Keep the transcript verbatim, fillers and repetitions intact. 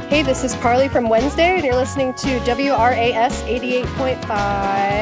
Hey, this is Carly from Wednesday, and you're listening to W R A S eighty-eight point five.